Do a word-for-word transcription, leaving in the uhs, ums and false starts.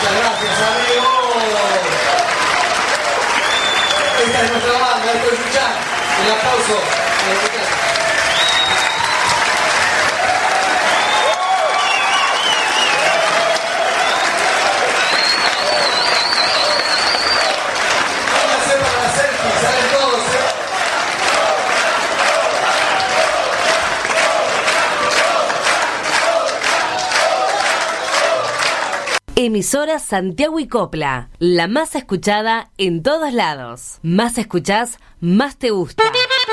Muchas gracias, amigos. Esta es nuestra banda, esto es escuchar. El aplauso a los muchachos. Emisora Santiago y Copla, la más escuchada en todos lados. Más escuchás, más te gusta.